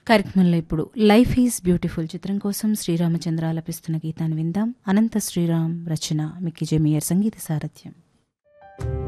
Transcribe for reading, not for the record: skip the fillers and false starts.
కార్యక్రమంలో ఇప్పుడు life is beautiful చిత్రం కోసం శ్రీరామచంద్ర ఆలపిస్తున్న గీతాన్ని విందాం. అనంత శ్రీరామ్ రచన, మిక్కీ జె మేయర్ సంగీత సారథ్యం.